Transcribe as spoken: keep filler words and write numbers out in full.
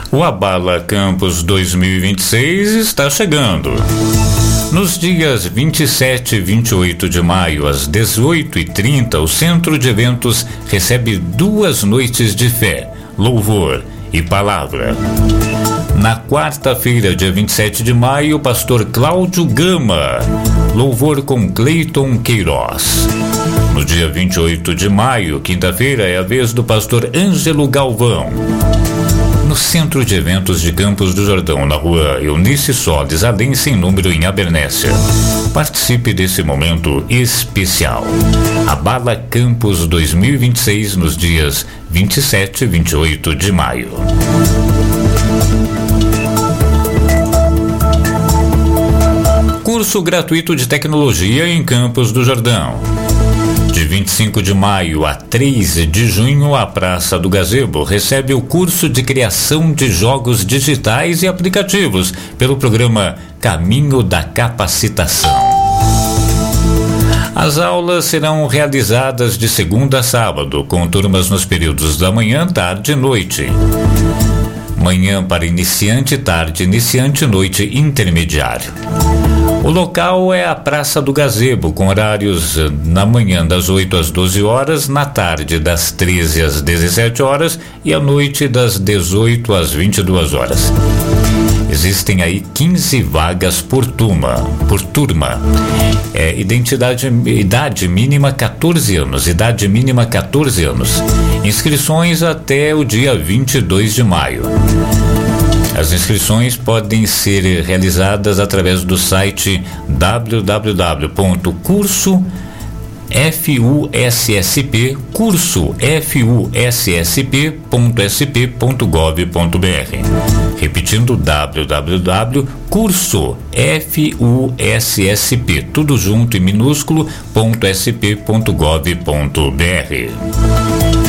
O Abala Campus dois mil e vinte e seis está chegando. Nos dias vinte e sete e vinte e oito de maio, às dezoito e trinta, o Centro de Eventos recebe duas noites de fé, louvor e palavra. Na quarta-feira, dia vinte e sete de maio, o pastor Cláudio Gama, louvor com Cleiton Queiroz. No dia vinte e oito de maio, quinta-feira, é a vez do pastor Ângelo Galvão. No Centro de Eventos de Campos do Jordão, na rua Eunice Solis, além sem número em Abernésia. Participe desse momento especial. Abala Campus dois mil e vinte e seis, nos dias vinte e sete e vinte e oito de maio. Curso gratuito de tecnologia em Campos do Jordão. De vinte e cinco de maio a três de junho, a Praça do Gazebo recebe o curso de criação de jogos digitais e aplicativos pelo programa Caminho da Capacitação. As aulas serão realizadas de segunda a sábado, com turmas nos períodos da manhã, tarde e noite. Manhã para iniciante, tarde iniciante, noite intermediário. O local é a Praça do Gazebo, com horários na manhã das oito às doze horas, na tarde das treze às dezessete horas e à noite das dezoito às vinte e duas horas. Existem aí quinze vagas por turma. Por turma. É, identidade, idade mínima quatorze anos. Idade mínima quatorze anos. Inscrições até o dia vinte e dois de maio. As inscrições podem ser realizadas através do site w w w ponto curso fussp curso fussp ponto s p ponto gov ponto b r. Repetindo, w w w ponto curso fussp, tudo junto em minúsculo, ponto s p ponto gov ponto b r.